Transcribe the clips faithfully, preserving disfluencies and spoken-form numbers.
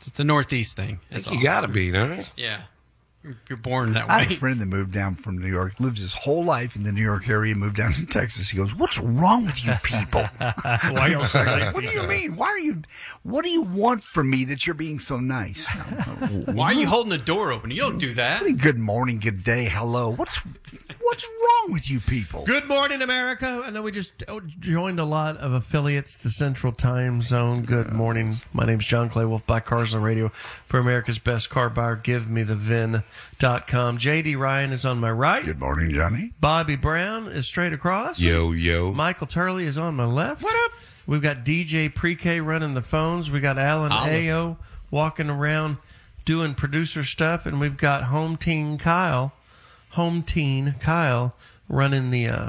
It's a Northeast thing. That's You all. got to be, huh? Yeah. You're- You're born that I have way. a friend that moved down from New York, lived his whole life in the New York area, moved down to Texas. He goes, "What's wrong with you people? Why y'all so nice What to do each you other? mean? Why are you? What do you want from me that you're being so nice? Why are you holding the door open? You don't do that. Good morning, good day, hello. What's what's wrong with you people? Good morning, America. I know we just oh, joined a lot of affiliates, the Central Time Zone. Good morning. My name's John Clay Wolf, Buy Cars on the Radio for America's Best Car Buyer. Give me the V I N dot com. J D Ryan is on my right. Good morning, Johnny. Bobby Brown is straight across. Yo, yo. Michael Turley is on my left. What up? We've got D J Pre-K running the phones. We got Alan Holla. Ayo walking around doing producer stuff, and we've got Home Teen Kyle, Home Teen Kyle running the uh,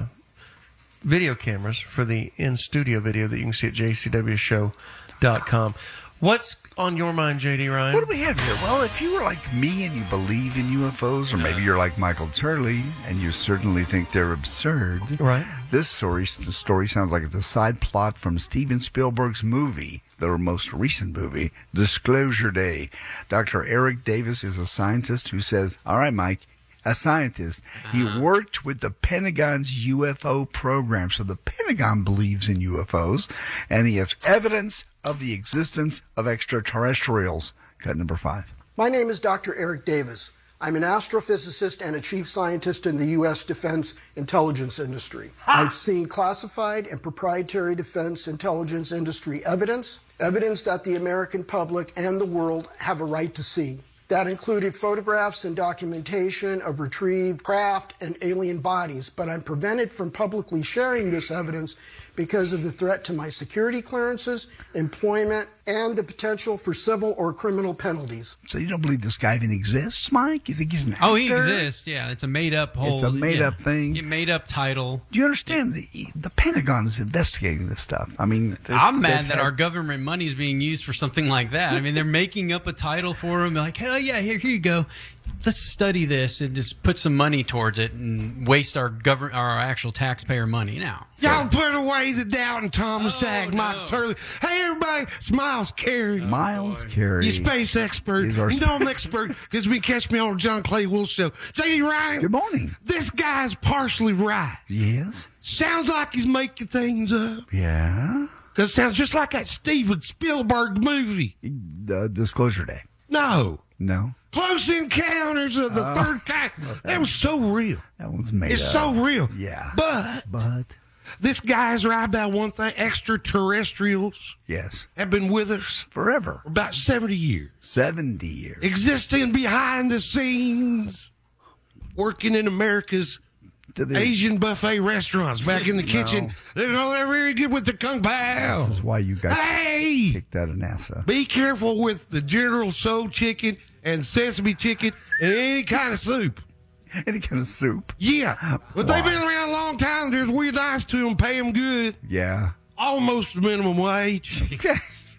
video cameras for the in-studio video that you can see at j c w show dot com. What's on your mind, J D Ryan? What do we have here? Well, if you were like me and you believe in U F Os, or maybe you're like Michael Turley and you certainly think they're absurd, Right. This story story sounds like it's a side plot from Steven Spielberg's movie, their most recent movie, Disclosure Day. Doctor Eric Davis is a scientist who says, "All right, Mike." A scientist. He worked with the Pentagon's U F O program. So the Pentagon believes in U F Os, and he has evidence of the existence of extraterrestrials. Cut number five. My name is Doctor Eric Davis. I'm an astrophysicist and a chief scientist in the U S defense intelligence industry. I've seen classified and proprietary defense intelligence industry evidence, evidence that the American public and the world have a right to see. That included photographs and documentation of retrieved craft and alien bodies, but I'm prevented from publicly sharing this evidence because of the threat to my security clearances, employment, and the potential for civil or criminal penalties. So you don't believe this guy even exists, Mike? You think he's an actor? Oh, he exists. Yeah, it's a made-up whole. It's a made-up yeah, thing. yeah, made-up title. Do you understand? The, the Pentagon is investigating this stuff. I mean, they've- I'm they've mad that had- our government money is being used for something like that. I mean, they're making up a title for him. Like, hell yeah, here, here you go. Let's study this and just put some money towards it and waste our government, our actual taxpayer money now. Y'all put away the Doubting Thomas Oh, Act, no. Mike Turley. Hey, everybody, it's Miles Carey. Miles Carey. You space expert. He's our You know I'm expert because we catch me on the John Clay Wolf Show. J D Ryan. Good morning. This guy's partially right. Yes. Sounds like he's making things up. Yeah. Because it sounds just like that Steven Spielberg movie. The Disclosure Day. No. No. Close Encounters of the Oh. Third Kind. That was so real. That one's made It's up. so real. Yeah. But But, this guy's right about one thing. Extraterrestrials yes. have been with us Forever. for about seventy years. seventy years. Existing behind the scenes. Working in America's Do they- Asian buffet restaurants back in the kitchen. They're not very good with the kung pao. This is why you guys Hey! kicked out of NASA. Be careful with the General Soul chicken and sesame chicken and any kind of soup. Any kind of soup. Yeah. But they've been around a long time. There's we're nice to them, pay them good. Yeah. Almost the minimum wage. Okay.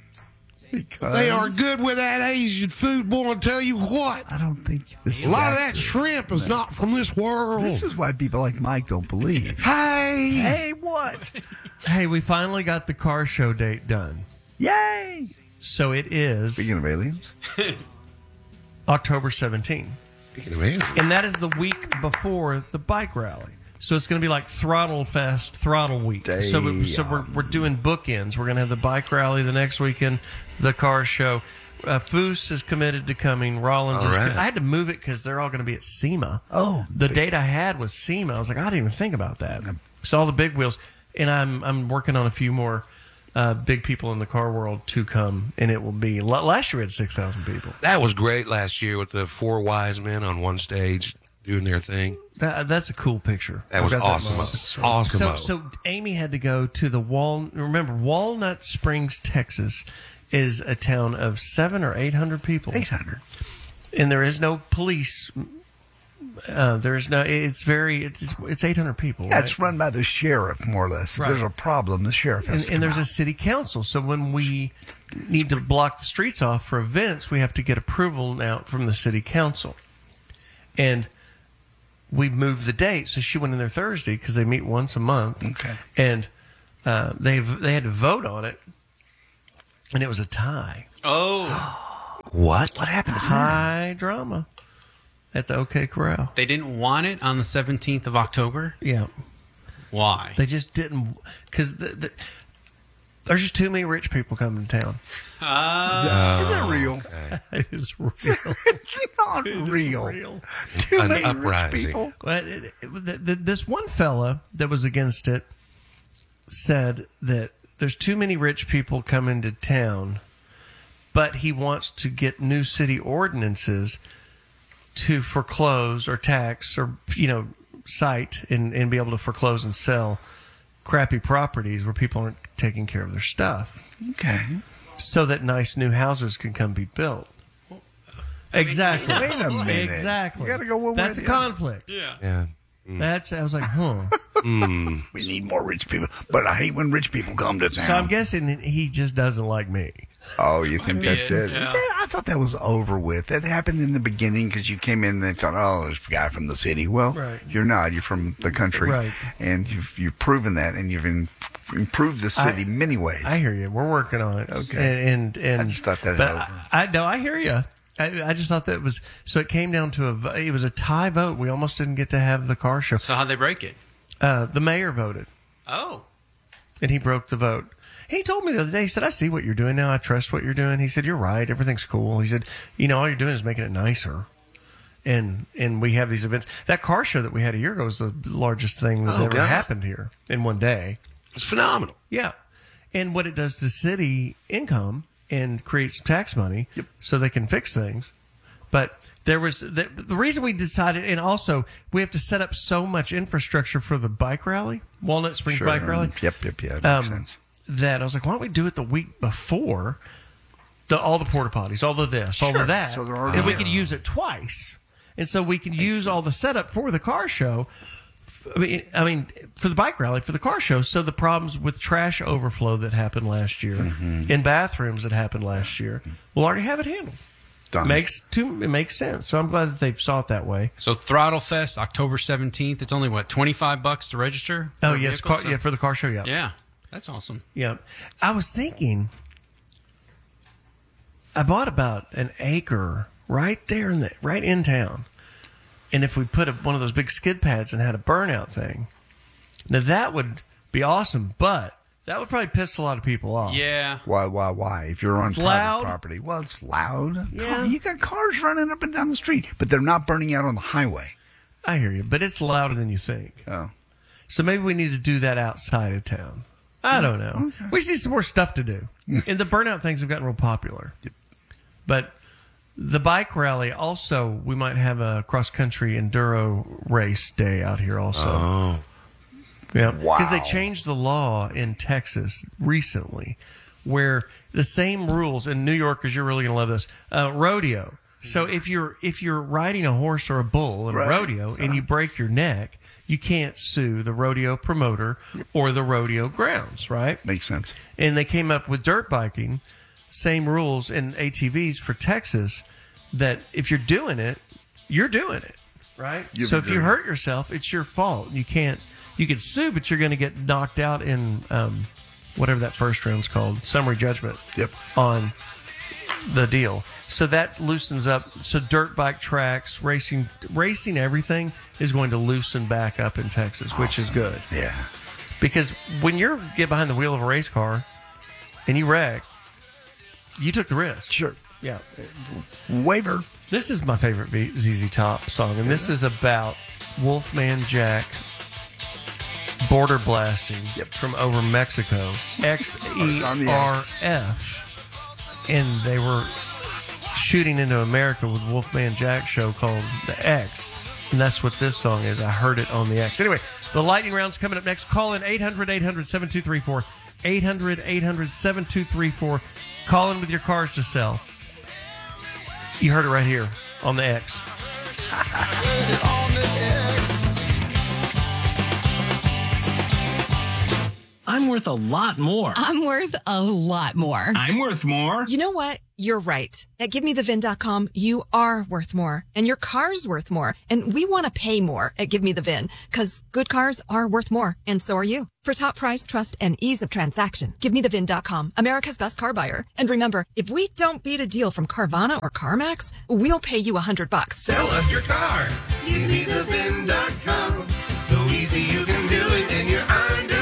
Because They are good with that Asian food, boy. I'll tell you what. I don't think this is A lot of that accurate. shrimp is not from this world. This is why people like Mike don't believe. Hey! Hey, what? Hey, we finally got the car show date done. Yay! So it is Speaking of aliens, October seventeenth. Speaking of aliens. And that is the week before the bike rally. So it's going to be like Throttle Fest, Throttle Week. So, we, so we're, we're doing bookends. We're going to have the bike rally the next weekend, the car show. Uh, Foose is committed to coming. Rollins All is right. co- I had to move it because they're all going to be at SEMA. Oh, The date I had was SEMA. I was like, I didn't even think about that. So all the big wheels. And I'm I'm working on a few more uh, big people in the car world to come. And it will be, last year we had six thousand people. That was great last year with the four wise men on one stage doing their thing. That, that's a cool picture. That was I've got awesome. moment. Awesome. So, so Amy had to go to the Wal. Remember, Walnut Springs, Texas, is a town of seven or eight hundred people, eight hundred. and there is no police. Uh, there is no. It's very. It's it's eight hundred people. Yeah, right? it's run by the sheriff, more or less. If Right. there's a problem, the sheriff has and, to and come there's a out. city council. So when we need to block the streets off for events, we have to get approval now from the city council. And we moved the date, so she went in there Thursday because they meet once a month. Okay. And uh, they they had to vote on it, and it was a tie. Oh, What? What happened? to High drama at the OK Corral. They didn't want it on the seventeenth of October? Yeah. Why? They just didn't, because the, the, there's just too many rich people coming to town. Uh, Is that real? It is real. It's not It is real. real. Too An many rich uprising. people. But it, it, the, the, this one fella that was against it said that there's too many rich people coming to town, but he wants to get new city ordinances to foreclose or tax or, you know, cite and, and be able to foreclose and sell crappy properties where people aren't taking care of their stuff, Okay. so that nice new houses can come be built. Exactly. Wait a minute. Exactly. You gotta go one That's way a or the other. conflict. yeah. Yeah. That's. I was like, huh. We need more rich people, but I hate when rich people come to town. So I'm guessing he just doesn't like me. Oh, you think be that's it, it? yeah. See, I thought that was over with. That happened in the beginning because you came in and they thought, oh, this guy from the city. Well, Right. you're not. You're from the country. Right. And you've, you've proven that, and you've in, improved the city I- many ways. I hear you. We're working on it. Okay. And and, and I just thought that But had I, over. I no, I hear you. I, I just thought that was so. It came down to a. vo- It was a tie vote. We almost didn't get to have the car show. So how'd they break it? Uh, the mayor voted, Oh. and he broke the vote. He told me the other day. He said, "I see what you're doing now. I trust what you're doing." He said, "You're right. Everything's cool." He said, "You know, all you're doing is making it nicer." And and we have these events. That car show that we had a year ago was the largest thing that Oh, ever yeah. happened here in one day. It's phenomenal. Yeah. And what it does to city income and creates tax money so they can fix things. But there was the, the reason we decided, and also we have to set up so much infrastructure for the bike rally, Walnut Springs Sure. Bike Rally. Yep, yep, yeah. That makes Um, sense. That I was like, why don't we do it the week before? The, all the porta potties, all of this, all Sure. of that. So they're already and we there. could use it twice. And so we can use all the setup for the car show. I mean, I mean, for the bike rally, for the car show. So the problems with trash overflow that happened last year, Mm-hmm. in bathrooms that happened last year, we'll already have it handled. Done. Makes too, it makes sense. So I'm glad that they saw it that way. So Throttle Fest, October seventeenth. It's only, what, twenty-five bucks to register? Oh for a yes, vehicle? car, So- yeah, for the car show, yeah. Yeah. That's awesome. Yeah. I was thinking, I bought about an acre right there in the right in town, and if we put a, one of those big skid pads and had a burnout thing, now that would be awesome. But that would probably piss a lot of people off. Yeah. Why, why, why? If you're on It's private loud. property, well, it's loud. Yeah. Car- you got cars running up and down the street, but they're not burning out on the highway. I hear you, but it's louder than you think. Oh, So maybe we need to do that outside of town. I don't know. We just need some more stuff to do. And the burnout things have gotten real popular. But the bike rally also, we might have a cross country enduro race day out here also. Oh. Yeah, Wow. because they changed the law in Texas recently, where the same rules in New Yorkers, you're really gonna love this. Uh, rodeo. So if you're if you're riding a horse or a bull in Right. a rodeo and you break your neck, you can't sue the rodeo promoter or the rodeo grounds, right? makes sense. And they came up with dirt biking, same rules in A T Vs for Texas, that if you're doing it, you're doing it, right? You've so been if you doing hurt yourself, it's your fault. You can't, you can sue, but you're going to get knocked out in um, whatever that first round's called, summary judgment Yep. on the deal. So that loosens up. So dirt bike tracks, racing, racing, everything is going to loosen back up in Texas, which is good. Yeah. Because when you get behind the wheel of a race car and you wreck, you took the risk. Sure. Yeah. Waiver. This is my favorite V- Z Z Top song, and this is about Wolfman Jack border blasting from over Mexico, X E On the R X. F. And they were shooting into America with Wolfman Jack show called The X. And that's what this song is. I heard it on the X. Anyway, the lightning round's coming up next. Call in eight hundred, eight hundred, seven two three four. eight hundred, eight hundred, seven two three four. Call in with your cars to sell. You heard it right here on the X. I'm worth a lot more. I'm worth a lot more. I'm worth more. You know what? You're right. At Give Me The Vin dot com, you are worth more, and your car's worth more. And we want to pay more at Give Me The Vin, because good cars are worth more, and so are you. For top price, trust, and ease of transaction, Give Me The Vin dot com, America's best car buyer. And remember, if we don't beat a deal from Carvana or CarMax, we'll pay you a hundred bucks. Sell us your car. Give me the vin dot com. So easy you can do it in your underwear.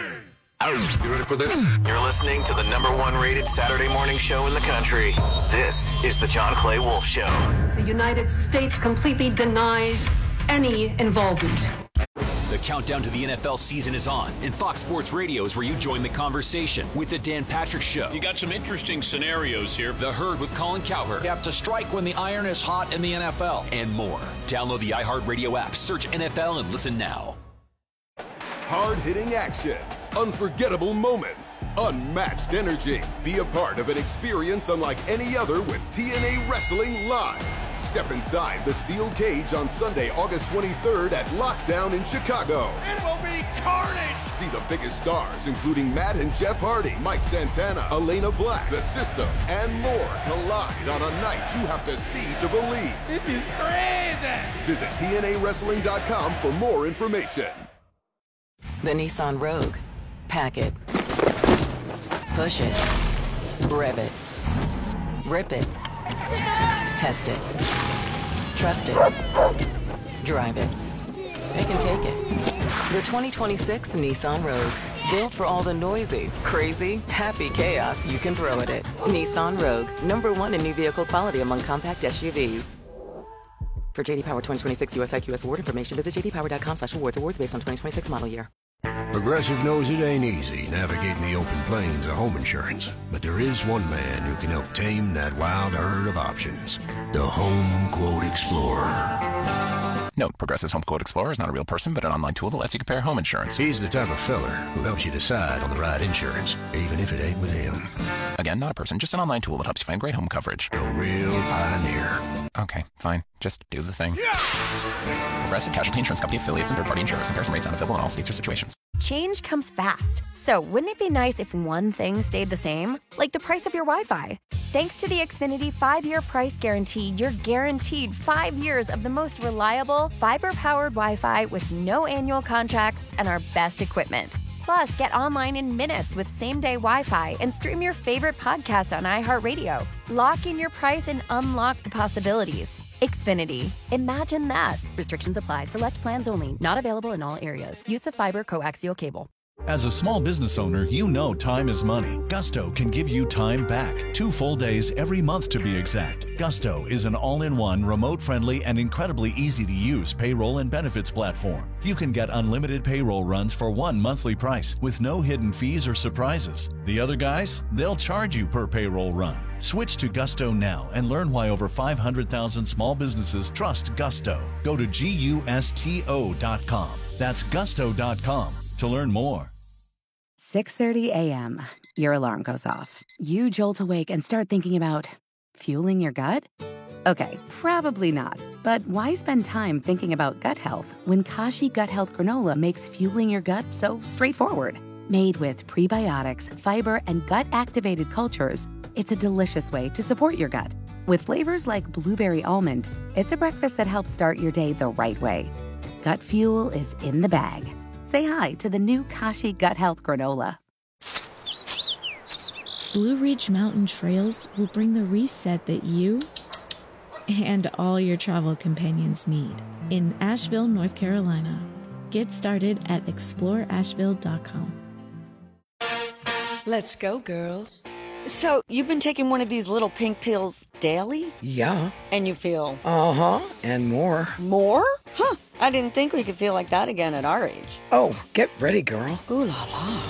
You ready for this? You're listening to the number one rated Saturday morning show in the country. This is the John Clay Wolf Show. The United States completely denies any involvement. The countdown to the N F L season is on, and Fox Sports Radio is where you join the conversation with the Dan Patrick Show. You got some interesting scenarios here. The Herd with Colin Cowherd. You have to strike when the iron is hot in the N F L. And more. Download the iHeartRadio app, search N F L, and listen now. Hard-hitting action, unforgettable moments, unmatched energy. Be a part of an experience unlike any other with T N A Wrestling Live. Step inside the steel cage on Sunday, August twenty-third at Lockdown in Chicago. It will be carnage! See the biggest stars, including Matt and Jeff Hardy, Mike Santana, Elena Black, The System, and more collide on a night you have to see to believe. This is crazy! Visit T N A Wrestling dot com for more information. The Nissan Rogue. Pack it. Push it. Rev it. Rip it. Test it. Trust it. Drive it. Pick and take it. The twenty twenty-six Nissan Rogue. Built for all the noisy, crazy, happy chaos you can throw at it. Nissan Rogue. Number one in new vehicle quality among compact S U Vs. For J D Power twenty twenty-six U S I Q S award information, visit j d power dot com slash awards. Awards based on twenty twenty-six model year. Progressive knows it ain't easy navigating the open plains of home insurance, but there is one man who can help tame that wild herd of options. The Home Quote Explorer. Note, Progressive's Home Quote Explorer is not a real person, but an online tool that lets you compare home insurance. He's the type of feller who helps you decide on the right insurance, even if it ain't with him. Again, not a person, just an online tool that helps you find great home coverage. A real pioneer. Okay, fine. Just do the thing. Yeah! Progressive Casualty Insurance Company affiliates and third-party insurers. Comparison rates not available in all states or situations. Change comes fast. So wouldn't it be nice if one thing stayed the same? Like the price of your Wi-Fi. Thanks to the Xfinity five-year price guarantee, you're guaranteed five years of the most reliable, fiber-powered Wi-Fi with no annual contracts and our best equipment. Plus, get online in minutes with same-day Wi-Fi and stream your favorite podcast on iHeartRadio. Lock in your price and unlock the possibilities. Xfinity. Imagine that. Restrictions apply. Select plans only. Not available in all areas. Use of fiber coaxial cable. As a small business owner, you know time is money. Gusto can give you time back. Two full days every month to be exact. Gusto is an all-in-one, remote-friendly, and incredibly easy-to-use payroll and benefits platform. You can get unlimited payroll runs for one monthly price with no hidden fees or surprises. The other guys, they'll charge you per payroll run. Switch to Gusto now and learn why over five hundred thousand small businesses trust Gusto. Go to gusto dot com. That's gusto dot com to learn more. six thirty a.m. Your alarm goes off. You jolt awake and start thinking about fueling your gut? Okay, probably not. But why spend time thinking about gut health when Kashi Gut Health Granola makes fueling your gut so straightforward? Made with prebiotics, fiber, and gut-activated cultures, it's a delicious way to support your gut. With flavors like blueberry almond, it's a breakfast that helps start your day the right way. Gut fuel is in the bag. Say hi to the new Kashi Gut Health Granola. Blue Ridge Mountain Trails will bring the reset that you and all your travel companions need in Asheville, North Carolina. Get started at explore asheville dot com. Let's go, girls. So, you've been taking one of these little pink pills daily? Yeah. And you feel? Uh-huh, and more. More? Huh, I didn't think we could feel like that again at our age. Oh, get ready, girl. Ooh la la.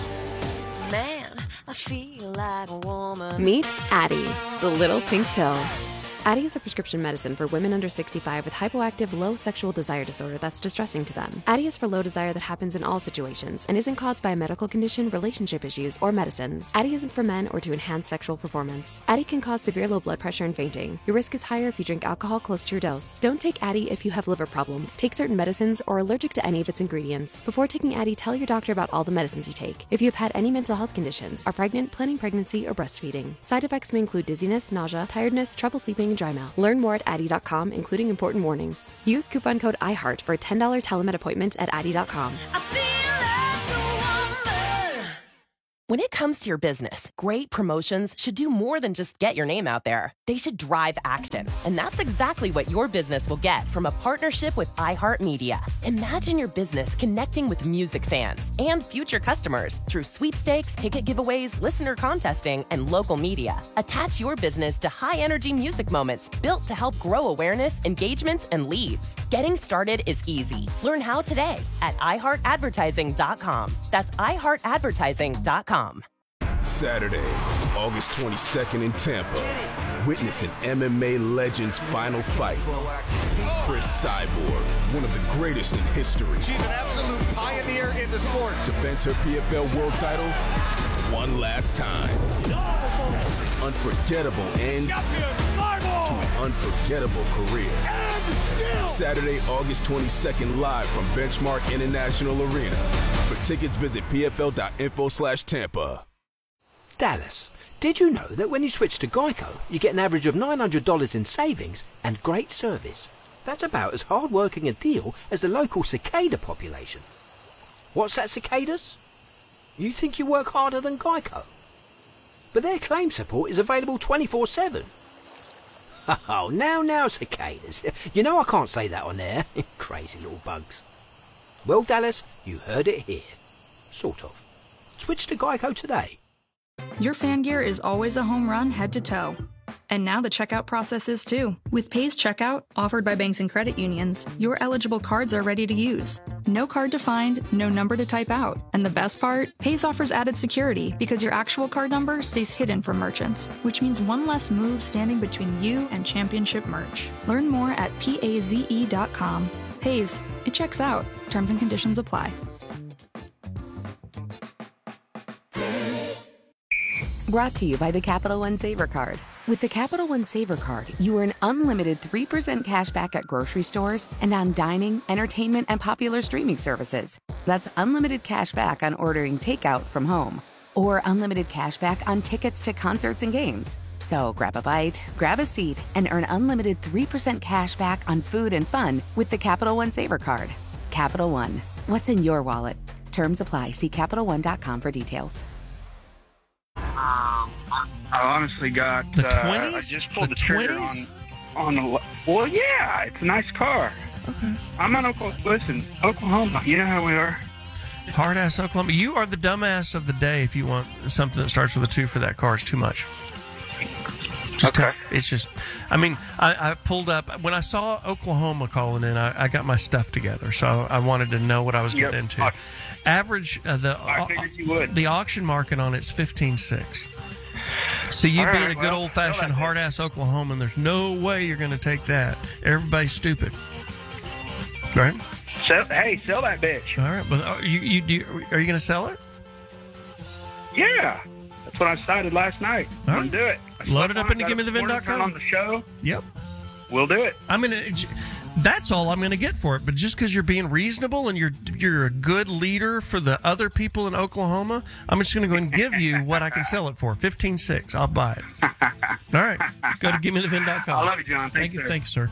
Man, I feel like a woman. Meet Addie, the little pink pill. Addyi is a prescription medicine for women under sixty-five with hypoactive low sexual desire disorder that's distressing to them. Addyi is for low desire that happens in all situations and isn't caused by a medical condition, relationship issues, or medicines. Addyi isn't for men or to enhance sexual performance. Addyi can cause severe low blood pressure and fainting. Your risk is higher if you drink alcohol close to your dose. Don't take Addyi if you have liver problems, take certain medicines, or are allergic to any of its ingredients. Before taking Addyi, tell your doctor about all the medicines you take. If you have had any mental health conditions, are pregnant, planning pregnancy, or breastfeeding. Side effects may include dizziness, nausea, tiredness, trouble sleeping, and dry mouth. Learn more at addyi dot com, including important warnings. Use coupon code iHeart for a ten dollars telemed appointment at addyi dot com. When it comes to your business, great promotions should do more than just get your name out there. They should drive action. And that's exactly what your business will get from a partnership with iHeartMedia. Imagine your business connecting with music fans and future customers through sweepstakes, ticket giveaways, listener contesting, and local media. Attach your business to high-energy music moments built to help grow awareness, engagements, and leads. Getting started is easy. Learn how today at i heart advertising dot com. That's i heart advertising dot com. Saturday, August twenty-second in Tampa. Witness an M M A legend's final fight. Chris Cyborg, one of the greatest in history. She's an absolute pioneer in the sport. Defends her P F L world title one last time. Unforgettable end to an unforgettable career. Saturday, August twenty-second, live from Benchmark International Arena. For tickets, visit p f l dot info slash Tampa. Dallas, did you know that when you switch to Geico, you get an average of nine hundred dollars in savings and great service? That's about as hard-working a deal as the local cicada population. What's that, cicadas? You think you work harder than Geico? But their claim support is available twenty-four seven. Oh, now, now, cicadas. You know I can't say that on air. Crazy little bugs. Well, Dallas, you heard it here. Sort of. Switch to Geico today. Your fan gear is always a home run head to toe. And now the checkout process is too. With Pays Checkout, offered by banks and credit unions, your eligible cards are ready to use. No card to find, no number to type out. And the best part? Pays offers added security because your actual card number stays hidden from merchants, which means one less move standing between you and championship merch. Learn more at paze dot com. Pays, it checks out. Terms and conditions apply. Brought to you by the Capital One Saver Card. With the Capital One Saver Card, you earn unlimited three percent cash back at grocery stores and on dining, entertainment, and popular streaming services. That's unlimited cash back on ordering takeout from home. Or unlimited cash back on tickets to concerts and games. So grab a bite, grab a seat, and earn unlimited three percent cash back on food and fun with the Capital One Saver Card. Capital One. What's in your wallet? Terms apply. See Capital One dot com for details. Um, I honestly got the uh, twenties. I just pulled the, the trigger twenties? on on the. Well, yeah, it's a nice car. Okay. I'm in Oklahoma. Listen, Oklahoma. You know how we are. Hard ass Oklahoma. You are the dumbass of the day if you want something that starts with a two for that car. It's too much. Just okay. Tell, it's just, I mean, I, I pulled up, when I saw Oklahoma calling in, I, I got my stuff together. So I wanted to know what I was Yep. getting into. I- Average, uh, the I figured you would. the auction market on it's fifteen six. So you All being right, a good well, old fashioned sell that hard ass Oklahoman, there's no way you're going to take that. Everybody's stupid. Right? Sell, hey, sell that bitch. All right. But are you, you, do you, are you going to sell it? Yeah. That's what I decided last night. All I'm right. going to do it. I Load slept it up on into got give me the a vin dot com. on the show. Yep. We'll do it. I mean, it, that's all I'm going to get for it. But just because you're being reasonable and you're you're a good leader for the other people in Oklahoma, I'm just going to go and give you what I can sell it for. fifteen six. I'll buy it. All right. Go to give me the vin dot com. I love you, John. Thank Thanks, you. sir. Thank you, sir.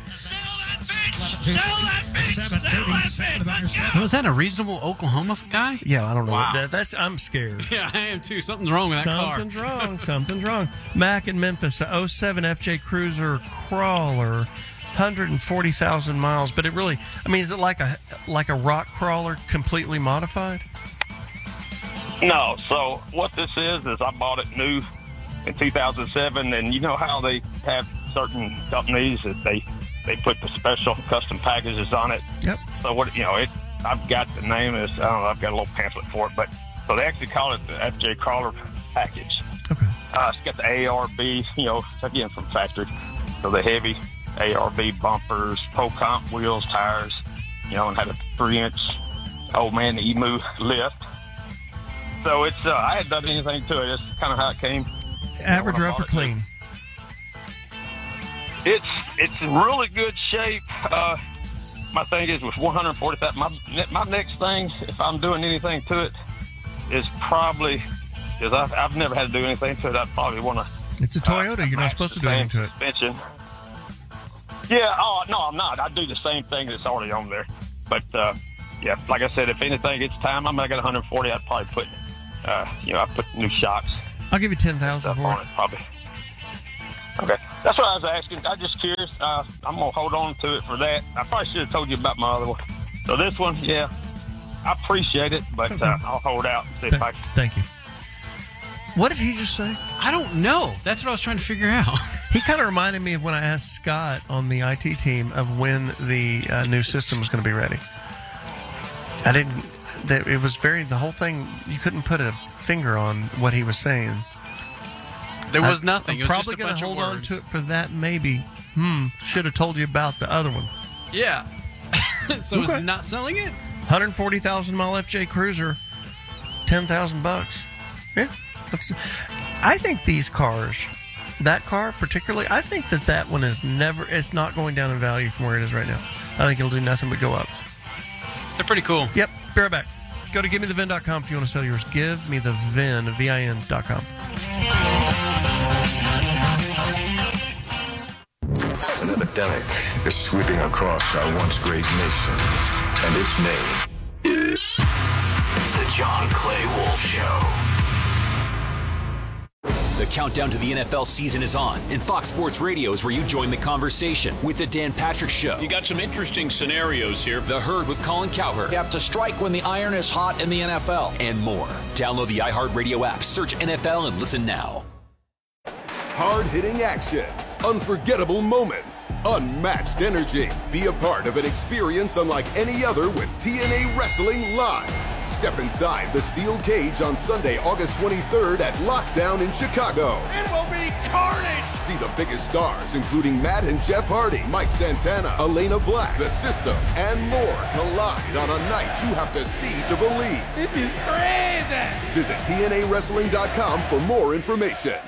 Was that a reasonable Oklahoma guy? Yeah, I don't know. Wow. That, that's I'm scared. Yeah, I am too. Something's wrong with that car. Something's wrong. Something's wrong. Mac in Memphis, a oh seven F J Cruiser crawler, one hundred forty thousand miles. But it really, I mean, is it like a like a rock crawler completely modified? No. So what this is is I bought it new in two thousand seven, and you know how they have certain companies that they they put the special custom packages on it. Yep. So what you know, it I've got the name is I don't know. I've got a little pamphlet for it, but so they actually call it the F J Crawler package. Okay. Uh, it's got the A R B, you know, again from factory. So the heavy A R V bumpers, pro comp wheels, tires, you know, and had a three inch old man Emu lift. So it's, uh, I hadn't done anything to it. It's kind of how it came. Average, rough, or clean? It's it's in really good shape. Uh, my thing is with one hundred forty thousand, my, my next thing, if I'm doing anything to it, is probably, because I've, I've never had to do anything to it, I'd probably want to. It's a Toyota. Uh, You're not supposed to do anything to it. Suspension. Yeah, oh, no, I'm not. I do the same thing that's already on there. But, uh, yeah, like I said, if anything, it's time. I'm going to get one hundred forty. I'd probably put, uh, you know, I put new shocks. I'll give you ten thousand dollars for it. Probably. Okay. That's what I was asking. I'm just curious. Uh, I'm going to hold on to it for that. I probably should have told you about my other one. So this one, yeah, I appreciate it, but uh, I'll hold out and see if I can. Thank you. What did he just say? I don't know. That's what I was trying to figure out. He kind of reminded me of when I asked Scott on the I T team of when the uh, new system was going to be ready. I didn't. That it was very the whole thing. You couldn't put a finger on what he was saying. There was I, nothing. I'm It was probably just a bunch hold of on words. to it for that. Maybe. Hmm. Should have told you about the other one. Yeah. So Okay. is he not selling it? one hundred forty thousand mile F J Cruiser, ten thousand bucks. Yeah. Looks, I think these cars, that car particularly, I think that that one is never. It's not going down in value from where it is right now. I think it'll do nothing but go up. They're pretty cool. Yep. Be right back. Go to give me the vin dot com if you want to sell yours. Give me the vin, V I N dot com. An epidemic is sweeping across our once great nation, and its name is The John Clay Wolf Show. The countdown to the N F L season is on, and Fox Sports Radio is where you join the conversation with The Dan Patrick Show. You got some interesting scenarios here. The Herd with Colin Cowherd. You have to strike when the iron is hot in the N F L. And more. Download the iHeartRadio app, search N F L, and listen now. Hard-hitting action, unforgettable moments, unmatched energy. Be a part of an experience unlike any other with T N A Wrestling Live. Step inside the steel cage on Sunday, August twenty-third at Lockdown in Chicago. It will be carnage! See the biggest stars, including Matt and Jeff Hardy, Mike Santana, Elena Black, The System, and more collide on a night you have to see to believe. This is crazy! Visit T N A wrestling dot com for more information.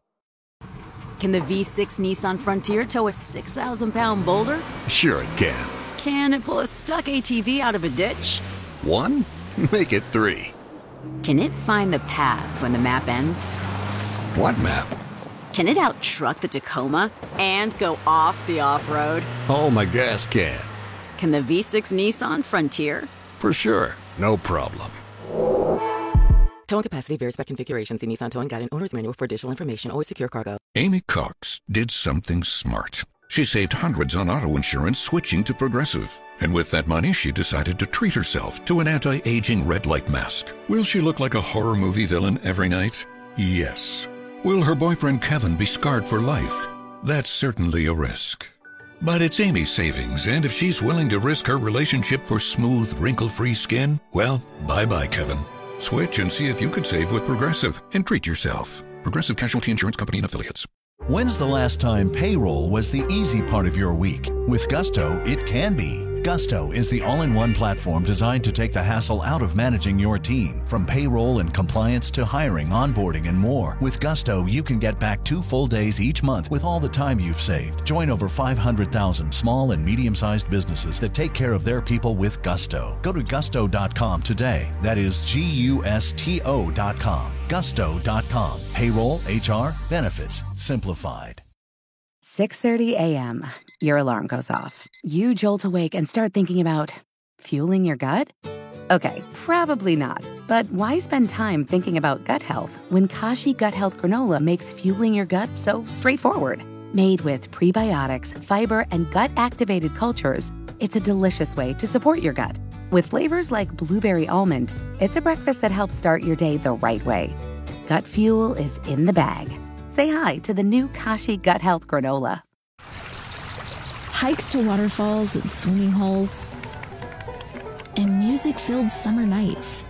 Can the V six Nissan Frontier tow a six thousand pound boulder? Sure it can. Can it pull a stuck A T V out of a ditch? One? Make it three. Can it find the path when the map ends? What map? Can it out-truck the Tacoma and go off the off-road? Oh, my gas can. Can the V six Nissan Frontier? For sure. No problem. Towing capacity varies by configuration. See Nissan Towing Guide and Owner's Manual for additional information. Always secure cargo. Amy Cox did something smart. She saved hundreds on auto insurance switching to Progressive. And with that money, she decided to treat herself to an anti-aging red light mask. Will she look like a horror movie villain every night? Yes. Will her boyfriend Kevin be scarred for life? That's certainly a risk. But it's Amy's savings, and if she's willing to risk her relationship for smooth, wrinkle-free skin, well, bye-bye, Kevin. Switch and see if you could save with Progressive and treat yourself. Progressive Casualty Insurance Company and Affiliates. When's the last time payroll was the easy part of your week? With Gusto, it can be. Gusto is the all-in-one platform designed to take the hassle out of managing your team. From payroll and compliance to hiring, onboarding, and more. With Gusto, you can get back two full days each month with all the time you've saved. Join over five hundred thousand small and medium-sized businesses that take care of their people with Gusto. Go to gusto dot com today. That is G U S T O dot com. gusto dot com. Payroll, H R, benefits, simplified. six thirty a.m. Your alarm goes off. You jolt awake and start thinking about fueling your gut? Okay, probably not. But why spend time thinking about gut health when Kashi Gut Health Granola makes fueling your gut so straightforward? Made with prebiotics, fiber, and gut-activated cultures, it's a delicious way to support your gut. With flavors like blueberry almond, it's a breakfast that helps start your day the right way. Gut fuel is in the bag. Say hi to the new Kashi Gut Health Granola. Hikes to waterfalls and swimming holes, and music-filled summer nights.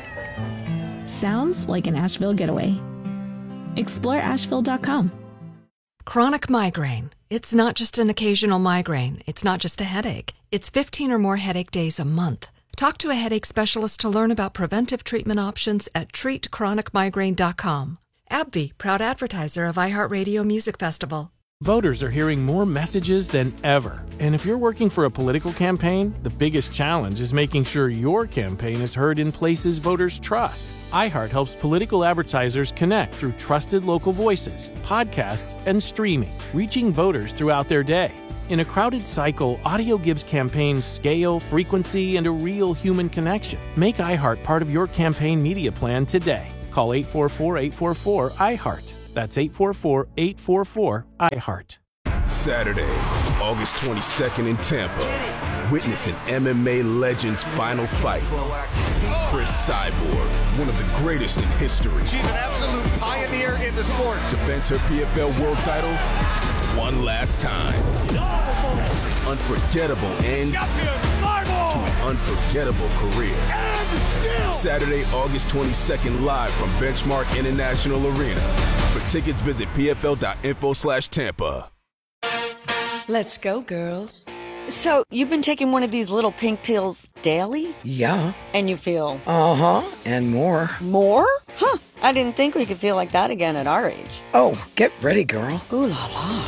Sounds like an Asheville getaway. Explore asheville dot com. Chronic migraine. It's not just an occasional migraine. It's not just a headache. It's fifteen or more headache days a month. Talk to a headache specialist to learn about preventive treatment options at treat chronic migraine dot com. AbbVie, proud advertiser of iHeartRadio Music Festival. Voters are hearing more messages than ever. And if you're working for a political campaign, the biggest challenge is making sure your campaign is heard in places voters trust. iHeart helps political advertisers connect through trusted local voices, podcasts, and streaming, reaching voters throughout their day. In a crowded cycle, audio gives campaigns scale, frequency, and a real human connection. Make iHeart part of your campaign media plan today. Call eight four four, eight four four, iHeart. That's eight four four, eight four four, iHeart. Saturday, August twenty-second in Tampa. Witness an M M A legend's final fight. Chris Cyborg, one of the greatest in history. She's an absolute pioneer in the sport. Defends her P F L world title one last time. Unforgettable end to an unforgettable career. Saturday, August twenty-second, live from Benchmark International Arena. For tickets, visit pfl.info slash Tampa. Let's go, girls. So, you've been taking one of these little pink pills daily? Yeah. And you feel? Uh-huh, and more. More? Huh, I didn't think we could feel like that again at our age. Oh, get ready, girl. Ooh la la.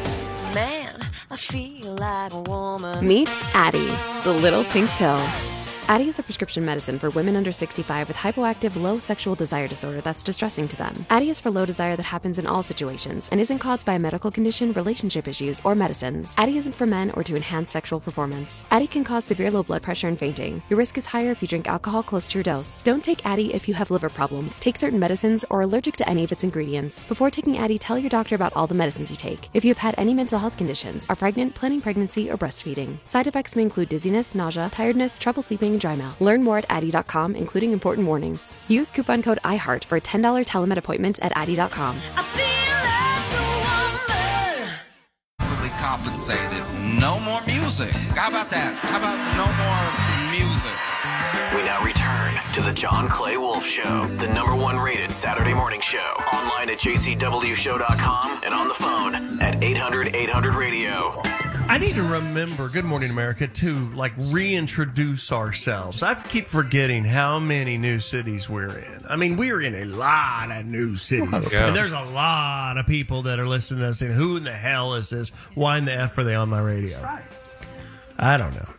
Man, I feel like a woman. Meet Addie, the little pink pill. Addie is a prescription medicine for women under sixty-five with hypoactive low sexual desire disorder that's distressing to them. Addie is for low desire that happens in all situations and isn't caused by a medical condition, relationship issues, or medicines. Addie isn't for men or to enhance sexual performance. Addie can cause severe low blood pressure and fainting. Your risk is higher if you drink alcohol close to your dose. Don't take Addie if you have liver problems, take certain medicines, or are allergic to any of its ingredients. Before taking Addie, tell your doctor about all the medicines you take. If you have had any mental health conditions, are pregnant, planning pregnancy, or breastfeeding. Side effects may include dizziness, nausea, tiredness, trouble sleeping, and dry mouth. Learn more at Addie dot com, including important warnings. Use coupon code iHeart for a ten dollars telemed appointment at Addie dot com. Really compensated. No more music. How about that? How about no more music? We now return to the John Clay Wolf Show, the number one rated Saturday morning show. Online at j c w show dot com and on the phone at eight hundred eight hundred radio. I need to remember, Good Morning America, to like reintroduce ourselves. I keep forgetting how many new cities we're in. I mean, we're in a lot of new cities. Yeah. And there's a lot of people that are listening to us saying, who in the hell is this? Why in the F are they on my radio? Right. I don't know.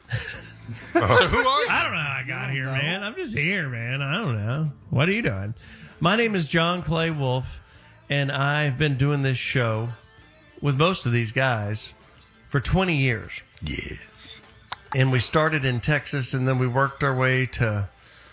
So who are you? I don't know how I got here, man. I'm just here, man. I don't know. What are you doing? My name is John Clay Wolf, and I've been doing this show with most of these guys for twenty years. Yes. And we started in Texas, and then we worked our way to,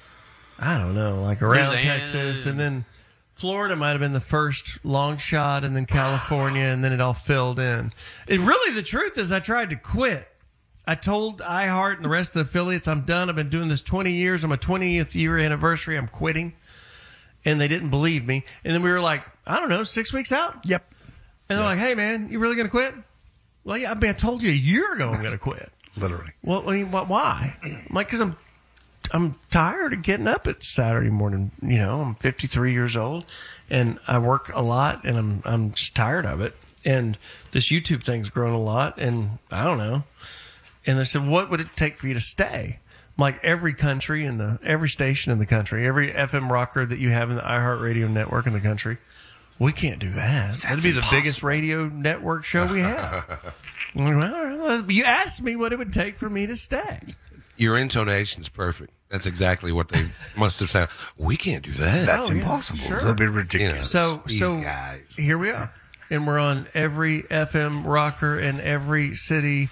I don't know, like around Louisiana. Texas. And then Florida might have been the first long shot, and then California, and then it all filled in. And really, the truth is I tried to quit. I told iHeart and the rest of the affiliates, I'm done. I've been doing this twenty years. On my twentieth year anniversary, I'm quitting. And they didn't believe me. And then we were like, I don't know, six weeks out? Yep. And they're like, hey, man, you really going to quit? Well, yeah, I mean, I told you a year ago I'm going to quit. Literally. Well, I mean, why? I'm like, because I'm, I'm tired of getting up at Saturday morning. You know, I'm fifty-three years old, and I work a lot, and I'm I'm just tired of it. And this YouTube thing's grown a lot, and I don't know. And they said, what would it take for you to stay? I'm like, every country in the every station in the country, every F M rocker that you have in the iHeartRadio network in the country. We can't do that. That's That'd be impossible. the biggest radio network show we have. Well, you asked me what it would take for me to stay. Your intonation's perfect. That's exactly what they must have said. We can't do that. That's Oh, yeah, impossible. sure. That'd be ridiculous. So, These so guys. here we are, and we're on every F M rocker in every city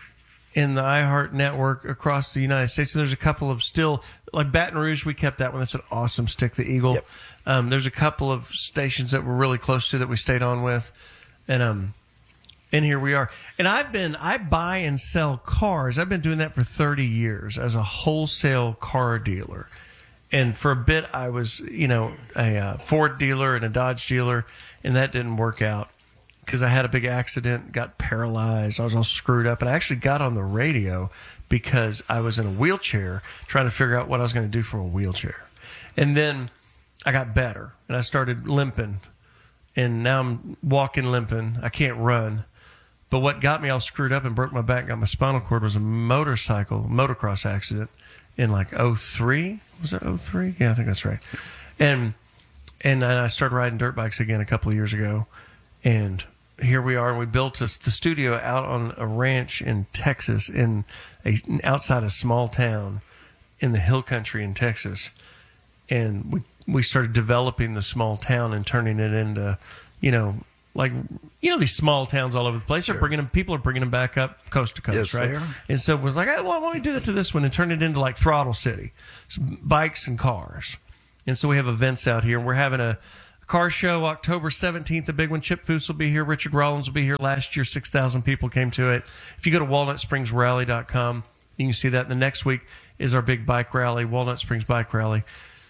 in the iHeart network across the United States. And there's a couple of still, like Baton Rouge, we kept that one. That's an awesome stick, the Eagle. Yep. Um, there's a couple of stations that we're really close to that we stayed on with, and um, and here we are. And I've been, I buy and sell cars. I've been doing that for thirty years as a wholesale car dealer. And for a bit, I was, you know, a uh, Ford dealer and a Dodge dealer, and that didn't work out because I had a big accident, got paralyzed. I was all screwed up, and I actually got on the radio because I was in a wheelchair trying to figure out what I was going to do from a wheelchair. And then I got better, and I started limping. and now I'm walking limping. I can't run. But what got me all screwed up and broke my back, got my spinal cord, was a motorcycle, motocross accident in like oh three. Was it oh three? Yeah, I think that's right. And and I started riding dirt bikes again a couple of years ago. And here we are, and we built this, the studio out on a ranch in Texas, in a, outside a small town in the hill country in Texas. And we we started developing the small town and turning it into, you know, like, you know, these small towns all over the place. Sure. Are bringing them, people are bringing them back up coast to coast, yes, right? They are. And so it was like, hey, well, why don't we do that to this one and turn it into like Throttle City, some bikes and cars. And so we have events out here, and we're having a car show October seventeenth, the big one. Chip Foose will be here. Richard Rollins will be here. Last year, six thousand people came to it. If you go to walnut springs rally dot com, you can see that. The next week is our big bike rally, Walnut Springs Bike Rally.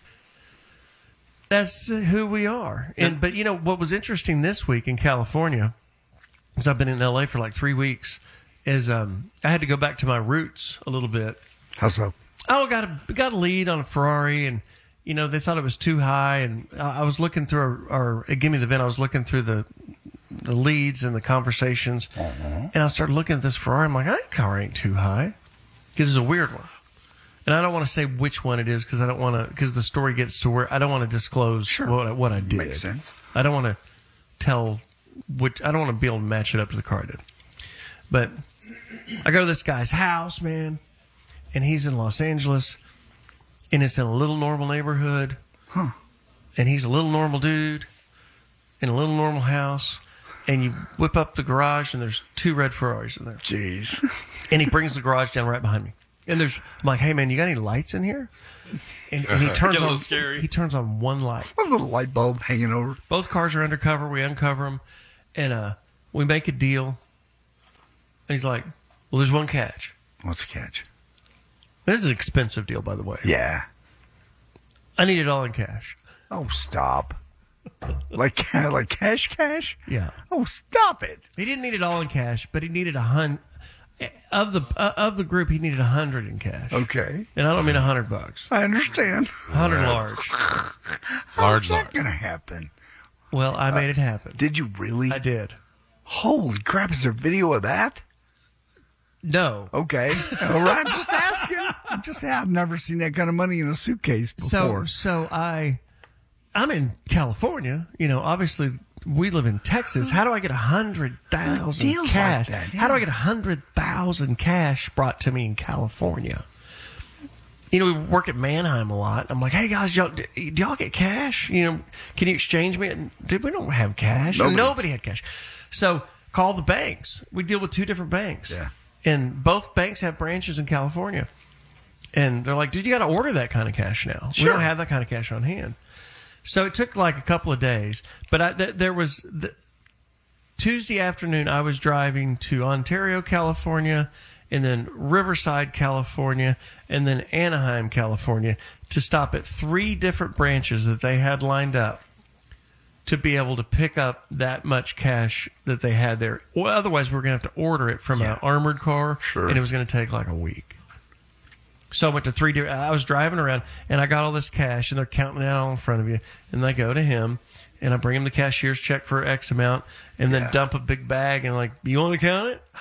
That's who we are. And But, you know, what was interesting this week in California, because I've been in L A for like three weeks, is um, I had to go back to my roots a little bit. How so? Oh, got a, got a lead on a Ferrari, and you know, they thought it was too high, and I was looking through our, our at Gimme the Vent, I was looking through the the leads and the conversations, uh-huh. and I started looking at this Ferrari. I'm like, that car ain't too high, because it's a weird one. And I don't want to say which one it is, because I don't want to, because the story gets to where I don't want to disclose sure. what, what I did. Makes sense. I don't want to tell which, I don't want to be able to match it up to the car I did. But I go to this guy's house, man, and he's in Los Angeles. And it's in a little normal neighborhood. Huh. And he's a little normal dude in a little normal house. And you whip up the garage, and there's two red Ferraris in there. Jeez. And he brings the garage down right behind me. And there's, I'm like, hey, man, you got any lights in here? And, and he turns on scary. He turns on one light. A little light bulb hanging over. Both cars are undercover. We uncover them. And uh, we make a deal. And he's like, well, there's one catch. What's the catch? This is an expensive deal, by the way. Yeah. I need it all in cash. Oh, stop. Like like cash cash? Yeah. Oh, stop it. He didn't need it all in cash, but he needed a hun of the uh, of the group. He needed a hundred in cash. Okay. And I don't mean a hundred bucks. I understand. Hundred large. How's that going to happen? Well, I made uh, it happen. Did you really? I did. Holy crap! Is there video of that? No. Okay. All right. I'm just asking. I'm just I've never seen that kind of money in a suitcase before. So, so I, I'm in California. You know, obviously we live in Texas. How do I get a hundred thousand cash? Like that, yeah. How do I get a hundred thousand cash brought to me in California? You know, we work at Manheim a lot. I'm like, hey guys, y'all, do y'all get cash? You know, can you exchange me? Dude, we don't have cash. Nobody, Nobody had cash. So call the banks. We deal with two different banks. Yeah. And both banks have branches in California. And they're like, dude, you got to order that kind of cash now. Sure. We don't have that kind of cash on hand. So it took like a couple of days. But I, th- there was the, Tuesday afternoon, I was driving to Ontario, California, and then Riverside, California, and then Anaheim, California, to stop at three different branches that they had lined up to be able to pick up that much cash that they had there. Well, otherwise, we were going to have to order it from yeah. an armored car, sure. and it was going to take like a week. So I went to three different... I was driving around, and I got all this cash, and they're counting it out all in front of you. And I go to him, and I bring him the cashier's check for X amount, and then yeah. dump a big bag, and like, you want to count it?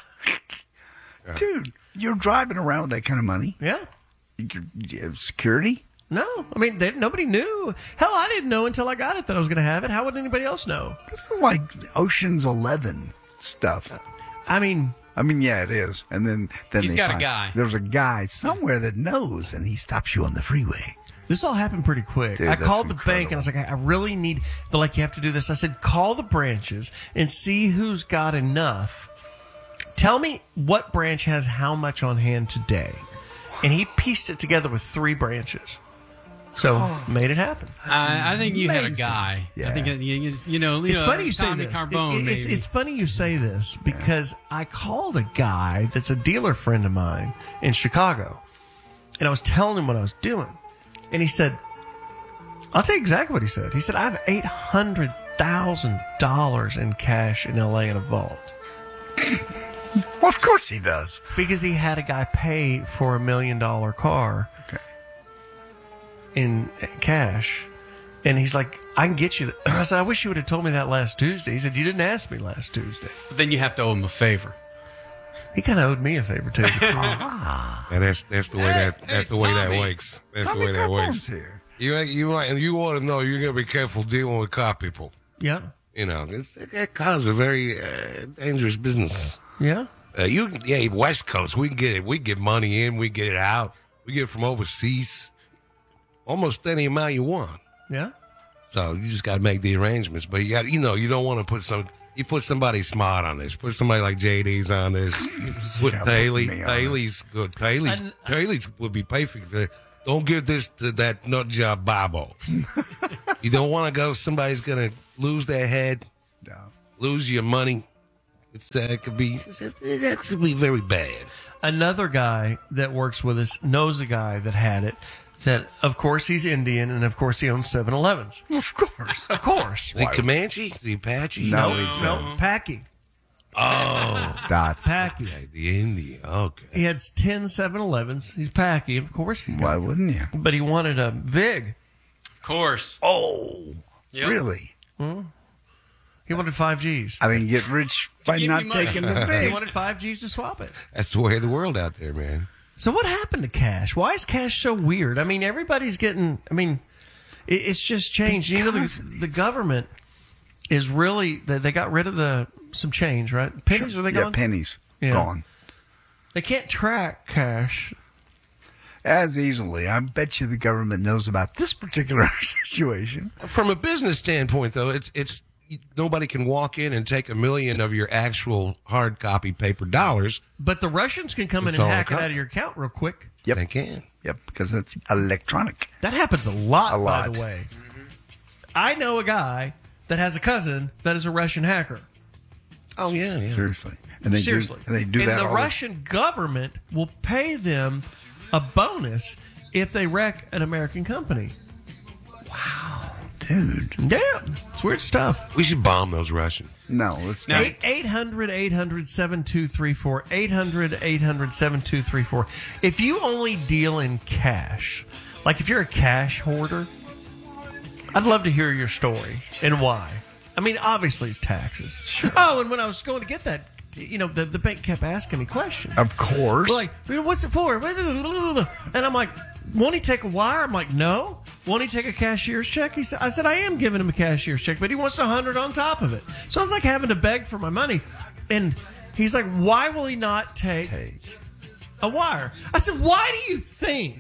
Dude, you're driving around with that kind of money? Yeah. You're, you have security? No, I mean, they, nobody knew. Hell, I didn't know until I got it that I was going to have it. How would anybody else know? This is like Ocean's Eleven stuff. I mean... I mean, yeah, it is. And then, then he's they got find, a guy. There's a guy somewhere that knows, and he stops you on the freeway. This all happened pretty quick. Dude, I called the incredible. bank, and I was like, I really need... They're like, you have to do this. I said, call the branches and see who's got enough. Tell me what branch has how much on hand today. And he pieced it together with three branches. So, oh, made it happen. I, I think you amazing. had a guy. Yeah. I think, you, you, you know, it's you funny know, you Tommy say this. Carbone, it, it's, maybe. it's funny you say this because yeah. I called a guy that's a dealer friend of mine in Chicago, and I was telling him what I was doing. And he said, I'll tell you exactly what he said. He said, I have eight hundred thousand dollars in cash in L A in a vault. Well, of course he does. Because he had a guy pay for a million dollar car okay. in cash And he's like, I can get you that. I said, I wish you would have told me that last Tuesday. He said, you didn't ask me last Tuesday. But then you have to owe him a favor. He kind of owed me a favor, too. And that's that's the way that that's it's the way that Tommy. works. That's Tommy the way that Capone's works. here. You you might you ought to know you're gonna be careful dealing with car people. Yeah. You know, it's, it, cars are very uh, dangerous business. Yeah. Uh, you yeah, West Coast, we can get it. We can get money in, we get it out. We get it from overseas, almost any amount you want. Yeah. So you just got to make the arrangements. But you got, you know, you don't want to put some. You put somebody smart on this. Put somebody like J D's on this. Put Yeah, Taylor. put me on Taylor's good. Taylor's And- Taylor's would be perfect. for- Don't give this to that nut job Bible. You don't want to go. Somebody's gonna lose their head, No. lose your money. It's uh, it could be it's, it could be very bad. Another guy that works with us knows a guy that had it. That, of course, he's Indian, and of course, he owns seven elevens. Of course. Of course. Is he Comanche? Is he Apache? No, No, he's no, uh, Packy. Oh, Dots. Packy. okay, the Indian. Okay. He had ten seven elevens. He's Packy, of course. He's Why wouldn't you? But he wanted a Vig. Of course. Oh, Yep. really? He wanted five Gs. I mean, get rich by give not me money. taking the He big. wanted five Gs to swap it. That's the way of the world out there, man. So what happened to cash? Why is cash so weird? I mean, everybody's getting. I mean, it, it's just changed. You know, the, the government is really. They, they got rid of the some change, right? Pennies are they Yeah, gone? pennies Yeah. gone. They can't track cash. As easily. I bet you the government knows about this particular situation. From a business standpoint, though, it's it's nobody can walk in and take a million of your actual hard copy paper dollars. But the Russians can come It's in and all hack it co- out of your account real quick. Yep. They can. Yep, because it's electronic. That happens a lot, A by lot. the way. I know a guy that has a cousin that is a Russian hacker. Oh yeah, yeah. Seriously. And they Seriously. do and they do and that the all Russian government will pay them a bonus if they wreck an American company. dude. Yeah, it's weird stuff. We should bomb those Russians. No, let's Now- not. eight hundred, eight hundred, seven two three four. eight hundred, eight hundred, seven two three four. If you only deal in cash, like if you're a cash hoarder, I'd love to hear your story and why. I mean, obviously it's taxes. Oh, and when I was going to get that, you know, the, the bank kept asking me questions. Of course. They're like, what's it for? And I'm like, won't he take a wire? I'm like, no. Won't he take a cashier's check? He said, I said, I am giving him a cashier's check, but he wants a hundred on top of it. So I was like having to beg for my money. And he's like, why will he not take, Take. a wire? I said, why do you think?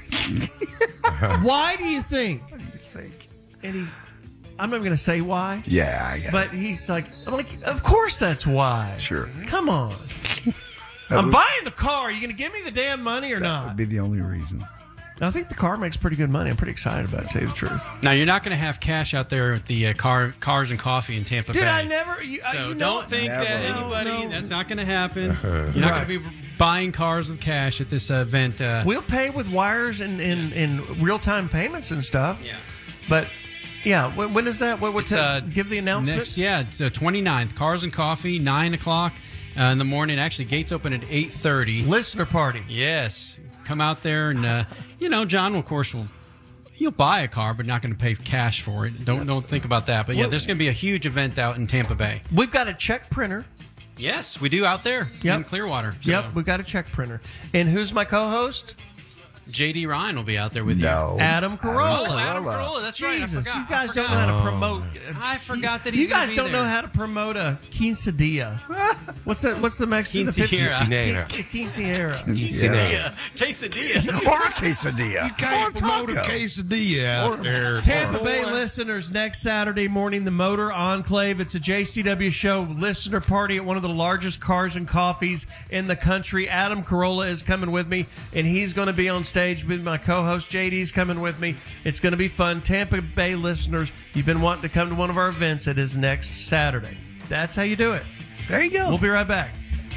Why do you think? What do you think? And he, I'm not going to say why. Yeah, I got But he's like, I'm like, of course that's why. Sure. Come on. That I'm was- buying the car. Are you going to give me the damn money or That not? would be the only reason. I think the car makes pretty good money. I'm pretty excited about it, to tell you the truth. Now you're not going to have cash out there at the uh, car, cars and coffee in Tampa Dude, Bay. I never. You, uh, So you know don't think Never. that No, anybody. no. That's not going to happen. Uh-huh. You're not Right. going to be buying cars with cash at this uh, event. Uh, We'll pay with wires and, and, and real time payments and stuff. Yeah. But yeah, when, when is that? What would It's, uh, give the announcement? Next, yeah, it's the twenty-ninth. Cars and coffee, nine o'clock uh, in the morning. Actually, gates open at eight thirty. Listener party. Yes, come out there and uh, you know, John, of course, will. You'll buy a car, but not going to pay cash for it. Don't don't think about that. But yeah, Well- there's going to be a huge event out in Tampa Bay. We've got a check printer. Yes, we do out there Yep. in Clearwater. So Yep, we've got a check printer. And who's my co-host? J D Ryan will be out there with No. Adam Carolla. you. Oh, Adam Carolla. That's right. I Jesus, forgot. you guys I don't forgot. know how to promote. I forgot that You he's gonna guys be don't know there. how to promote a quesadilla. What's that? What's the Mexican? the Quinceañera. Quinceañera. Quinceañera. Yeah. Quesadilla. Or a quesadilla. Can't promote a taco. quesadilla out there. Tampa Bay listeners, next Saturday morning, the Motor Enclave. It's a J C W show listener party at one of the largest cars and coffees in the country. Adam Carolla is coming with me, and he's going to be on stage with my co-host J D's coming with me. It's going to be fun. Tampa Bay listeners, you've been wanting to come to one of our events. It is next Saturday. That's how you do it. There you go. We'll be right back.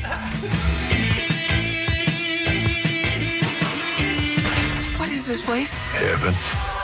What is this place? Heaven.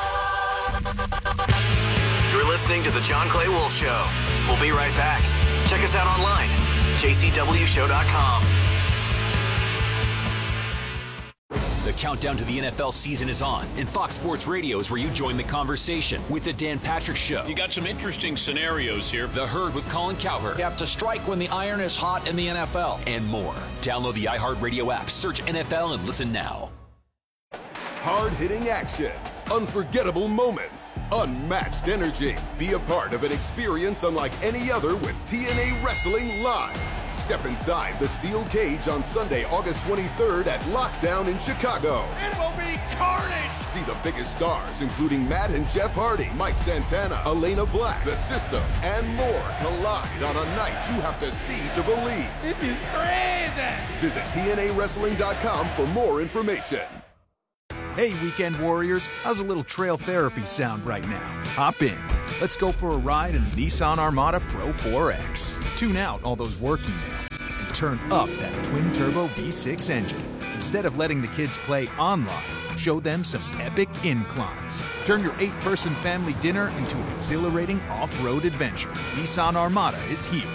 You're listening to The John Clay Wolf Show. We'll be right back. Check us out online, j c w show dot com. The countdown to the N F L season is on, and Fox Sports Radio is where you join the conversation with The Dan Patrick Show. You got some interesting scenarios here. The Herd with Colin Cowherd. You have to strike when the iron is hot in the N F L. And more. Download the iHeartRadio app, search N F L, and listen now. Hard-hitting action, unforgettable moments, unmatched energy. Be a part of an experience unlike any other with T N A Wrestling Live. Step inside the steel cage on Sunday, August twenty-third at Lockdown in Chicago. It will be carnage! See the biggest stars, including Matt and Jeff Hardy, Mike Santana, Elena Black, The System, and more collide on a night you have to see to believe. This is crazy! Visit T N A wrestling dot com for more information. Hey, Weekend Warriors, how's a little trail therapy sound right now? Hop in. Let's go for a ride in the Nissan Armada Pro four X. Tune out all those work emails and turn up that twin-turbo V six engine. Instead of letting the kids play online, show them some epic inclines. Turn your eight-person family dinner into an exhilarating off-road adventure. Nissan Armada is here.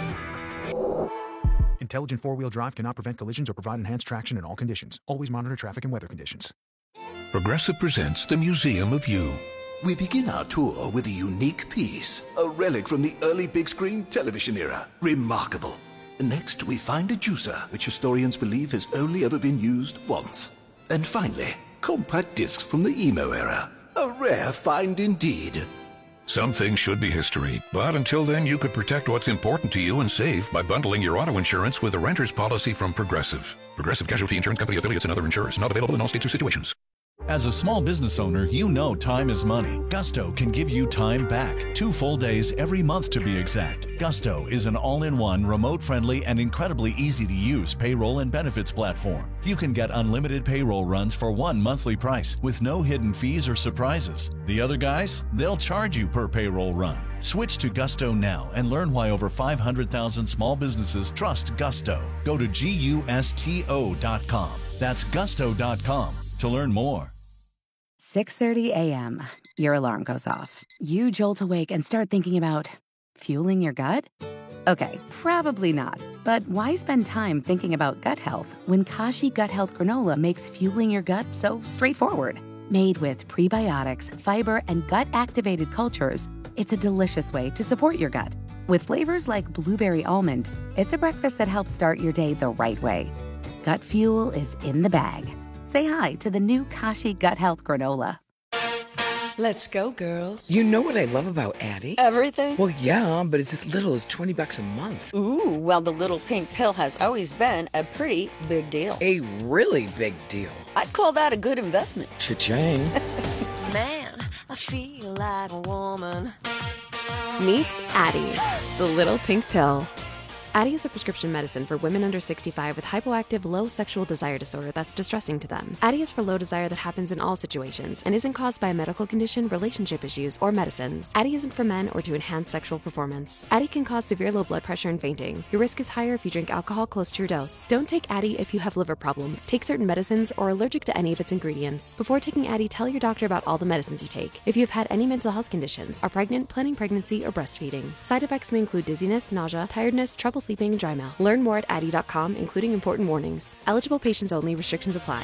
Intelligent four-wheel drive cannot prevent collisions or provide enhanced traction in all conditions. Always monitor traffic and weather conditions. Progressive presents the Museum of You. We begin our tour with a unique piece, a relic from the early big screen television era. Remarkable. Next, we find a juicer, which historians believe has only ever been used once. And finally, compact discs from the emo era. A rare find indeed. Some things should be history, but until then, you could protect what's important to you and save by bundling your auto insurance with a renter's policy from Progressive. Progressive Casualty Insurance Company affiliates and other insurers. Not available in all states or situations. As a small business owner, you know time is money. Gusto can give you time back. Two full days every month to be exact. Gusto is an all-in-one, remote-friendly, and incredibly easy-to-use payroll and benefits platform. You can get unlimited payroll runs for one monthly price with no hidden fees or surprises. The other guys, they'll charge you per payroll run. Switch to Gusto now and learn why over five hundred thousand small businesses trust Gusto. Go to gusto dot com. That's gusto dot com to learn more. six thirty a.m. Your alarm goes off. You jolt awake and start thinking about fueling your gut? Okay, probably not. But why spend time thinking about gut health when Kashi Gut Health Granola makes fueling your gut so straightforward? Made with prebiotics, fiber, and gut-activated cultures, it's a delicious way to support your gut. With flavors like blueberry almond, it's a breakfast that helps start your day the right way. Gut fuel is in the bag. Say hi to the new Kashi Gut Health Granola. Let's go, girls. You know what I love about Addie? Everything? Well, yeah, but it's as little as twenty bucks a month. Ooh, well, the little pink pill has always been a pretty big deal. A really big deal. I'd call that a good investment. Cha-ching. Man, I feel like a woman. Meet Addie, the little pink pill. Addie is a prescription medicine for women under sixty-five with hypoactive low sexual desire disorder that's distressing to them. Addie is for low desire that happens in all situations and isn't caused by a medical condition, relationship issues, or medicines. Addie isn't for men or to enhance sexual performance. Addie can cause severe low blood pressure and fainting. Your risk is higher if you drink alcohol close to your dose. Don't take Addie if you have liver problems, take certain medicines, or are allergic to any of its ingredients. Before taking Addie, tell your doctor about all the medicines you take. If you've had any mental health conditions, are pregnant, planning pregnancy, or breastfeeding. Side effects may include dizziness, nausea, tiredness, trouble sleeping, and dry mouth. Learn more at addie dot com, including important warnings. Eligible patients only. Restrictions apply.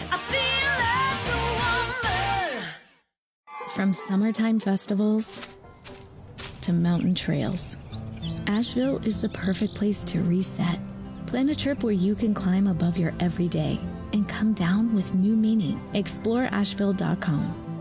From summertime festivals to mountain trails, Asheville is the perfect place to reset. Plan a trip where you can climb above your everyday and come down with new meaning. explore asheville dot com.